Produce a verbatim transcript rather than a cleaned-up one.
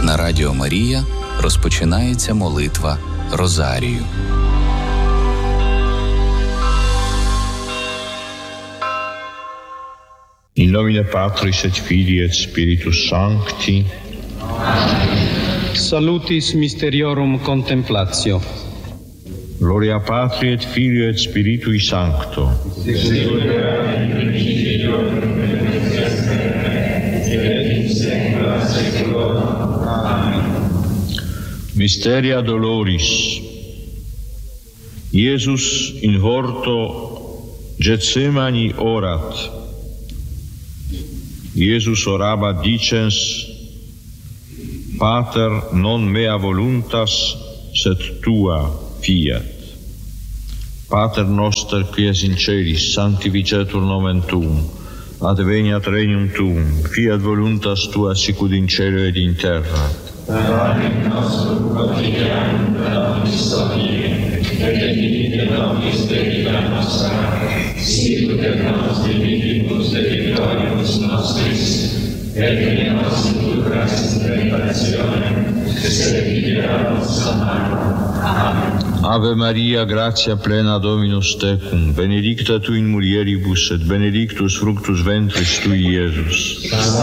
На Радіо Марія розпочинається молитва Розарію. In nomine Patris et Filii et Spiritus Sancti. Salutis Mysteriorum Contemplatio. Gloria Patri et Filio et Spiritui Sancto. Mysteria Doloris. Iesus in horto Getsemani orat. Iesus orabat dicens: Pater, non mea voluntas, sed tua fiat. Pater noster qui es in celis, sanctificetur nomen tuum, adveniat regnum tuum, fiat voluntas tua sicur in cielo ed in terra. Panem nostrum quotidianum da nobis hodie, et dimitte nobis debita nostra, sicut et nos dimittimus debitoribus nostris, et ne nos inducas in tentationem, sed libera nos a malo. Amen. Ave Maria, gratia plena Dominus tecum, benedicta tu in mulieribus, et benedictus fructus ventris tui, Iesus.